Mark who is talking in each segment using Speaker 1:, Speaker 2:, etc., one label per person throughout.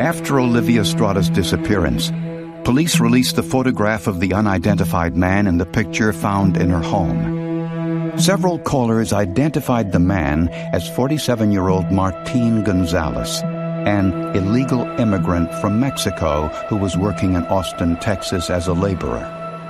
Speaker 1: After Olivia Estrada's disappearance, police released the photograph of the unidentified man in the picture found in her home. Several callers identified the man as 47-year-old Martin Gonzalez, an illegal immigrant from Mexico who was working in Austin, Texas as a laborer.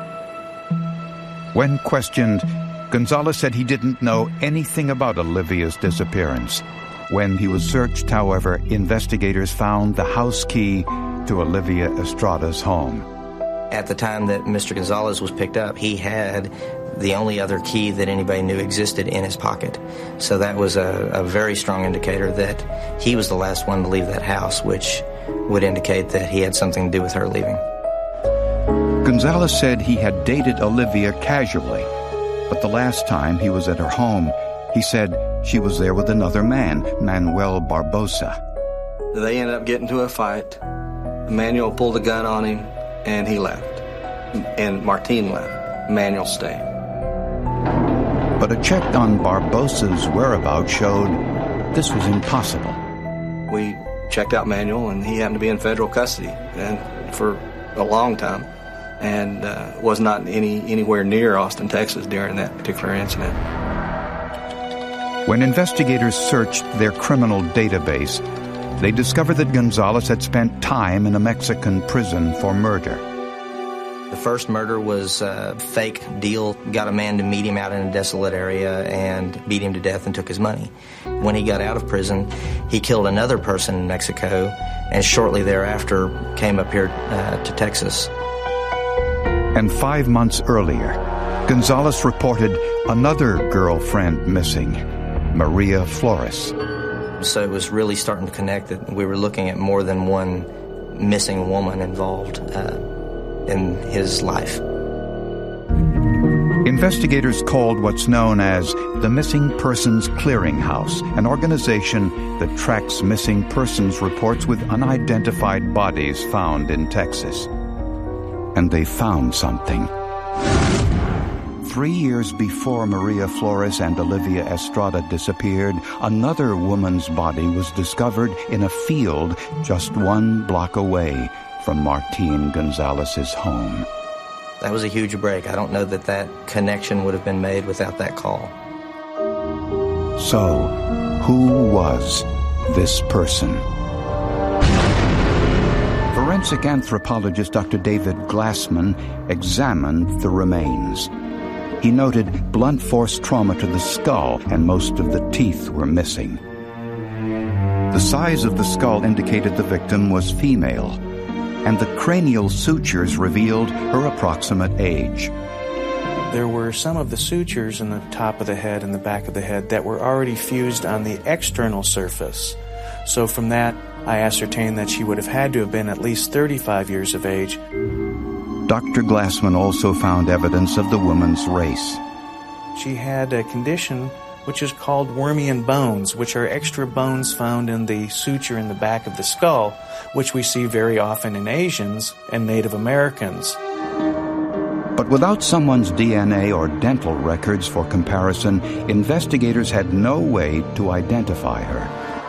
Speaker 1: When questioned, Gonzalez said he didn't know anything about Olivia's disappearance. When he was searched, however, investigators found the house key to Olivia Estrada's home.
Speaker 2: At the time that Mr. Gonzalez was picked up, he had the only other key that anybody knew existed in his pocket. So that was a very strong indicator that he was the last one to leave that house, which would indicate that he had something to do with her leaving.
Speaker 1: Gonzalez said he had dated Olivia casually, but the last time he was at her home, he said she was there with another man, Manuel Barbosa.
Speaker 3: They ended up getting into a fight. Manuel pulled a gun on him, and he left. And Martin left. Manuel stayed.
Speaker 1: But a check on Barbosa's whereabouts showed this was impossible.
Speaker 3: We checked out Manuel, and he happened to be in federal custody and for a long time, and was not anywhere near Austin, Texas during that particular incident.
Speaker 1: When investigators searched their criminal database, they discovered that Gonzalez had spent time in a Mexican prison for murder.
Speaker 2: The first murder was a fake deal, got a man to meet him out in a desolate area and beat him to death and took his money. When he got out of prison, he killed another person in Mexico and shortly thereafter came up here to Texas.
Speaker 1: And 5 months earlier, Gonzalez reported another girlfriend missing, Maria Flores.
Speaker 2: So it was really starting to connect that we were looking at more than one missing woman involved in his life.
Speaker 1: Investigators called what's known as the Missing Persons Clearinghouse, an organization that tracks missing persons reports with unidentified bodies found in Texas. And they found something. 3 years before Maria Flores and Olivia Estrada disappeared, another woman's body was discovered in a field just 1 block away from Martin Gonzalez's home.
Speaker 2: That was a huge break. I don't know that that connection would have been made without that call.
Speaker 1: So, who was this person? Forensic anthropologist Dr. David Glassman examined the remains. He noted blunt force trauma to the skull, and most of the teeth were missing. The size of the skull indicated the victim was female, and the cranial sutures revealed her approximate age.
Speaker 4: There were some of the sutures in the top of the head and the back of the head that were already fused on the external surface. So from that, I ascertained that she would have had to have been at least 35 years of age.
Speaker 1: Dr. Glassman also found evidence of the woman's race.
Speaker 4: She had a condition which is called Wormian bones, which are extra bones found in the suture in the back of the skull, which we see very often in Asians and Native Americans.
Speaker 1: But without someone's DNA or dental records for comparison, investigators had no way to identify her.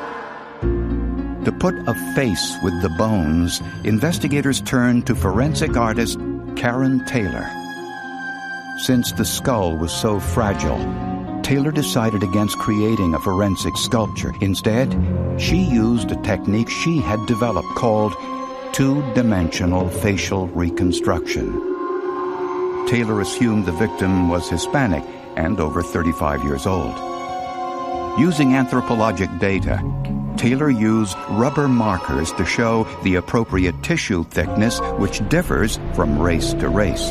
Speaker 1: To put a face with the bones, investigators turned to forensic artist Karen Taylor. Since the skull was so fragile, Taylor decided against creating a forensic sculpture. Instead, she used a technique she had developed called two-dimensional facial reconstruction. Taylor assumed the victim was Hispanic and over 35 years old. Using anthropologic data, Taylor used rubber markers to show the appropriate tissue thickness, which differs from race to race.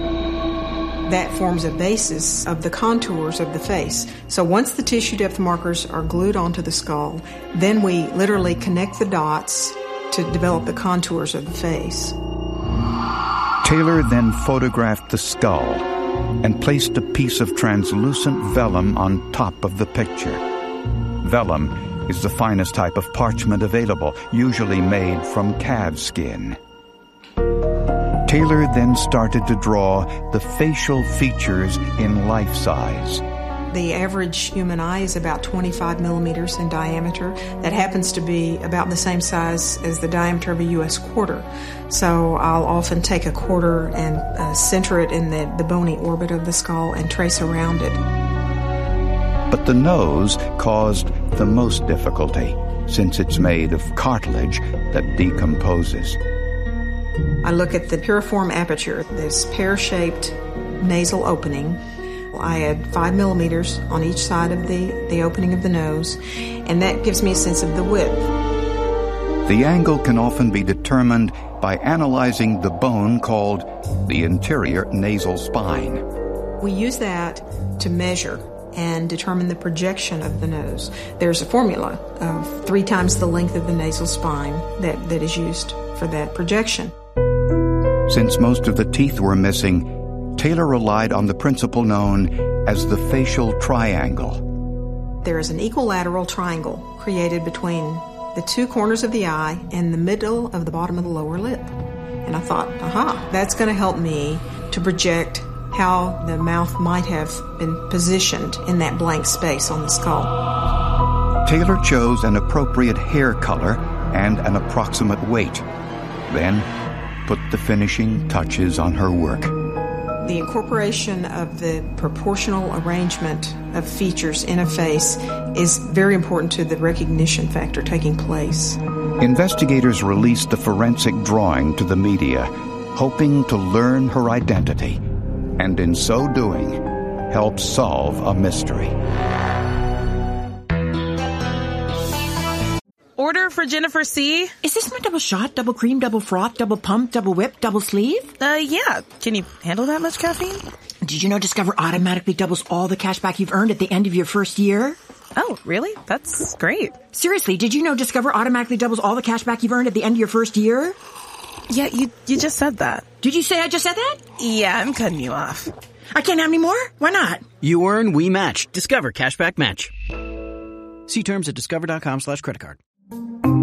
Speaker 5: That forms a basis of the contours of the face. So once the tissue depth markers are glued onto the skull, then we literally connect the dots to develop the contours of the face.
Speaker 1: Taylor then photographed the skull and placed a piece of translucent vellum on top of the picture. Vellum is the finest type of parchment available, usually made from calf skin. Taylor then started to draw the facial features in life size.
Speaker 5: The average human eye is about 25 millimeters in diameter. That happens to be about the same size as the diameter of a U.S. quarter. So I'll often take a quarter and center it in the bony orbit of the skull and trace around it.
Speaker 1: But the nose caused the most difficulty, since it's made of cartilage that decomposes.
Speaker 5: I look at the piriform aperture, this pear-shaped nasal opening. I add 5 millimeters on each side of the opening of the nose, and that gives me a sense of the width.
Speaker 1: The angle can often be determined by analyzing the bone called the interior nasal spine.
Speaker 5: We use that to measure and determine the projection of the nose. There's a formula of 3 times the length of the nasal spine that is used for that projection.
Speaker 1: Since most of the teeth were missing, Taylor relied on the principle known as the facial triangle.
Speaker 5: There is an equilateral triangle created between the 2 corners of the eye and the middle of the bottom of the lower lip. And I thought, that's going to help me to project how the mouth might have been positioned in that blank space on the skull.
Speaker 1: Taylor chose an appropriate hair color and an approximate weight, then put the finishing touches on her work.
Speaker 5: The incorporation of the proportional arrangement of features in a face is very important to the recognition factor taking place.
Speaker 1: Investigators released the forensic drawing to the media, hoping to learn her identity, and in so doing, help solve a mystery.
Speaker 6: Order for Jennifer C.
Speaker 7: Is this my double shot, double cream, double froth, double pump, double whip, double sleeve?
Speaker 6: Yeah. Can you handle that much caffeine?
Speaker 7: Did you know Discover automatically doubles all the cash back you've earned at the end of your first year?
Speaker 6: Oh, really? That's great.
Speaker 7: Seriously, did you know Discover automatically doubles all the cash back you've earned at the end of your first year?
Speaker 6: Yeah, you just said that.
Speaker 7: Did you say I just said that?
Speaker 6: Yeah, I'm cutting you off.
Speaker 7: I can't have any more? Why not?
Speaker 8: You earn, we match. Discover Cashback Match. See terms at discover.com/creditcard.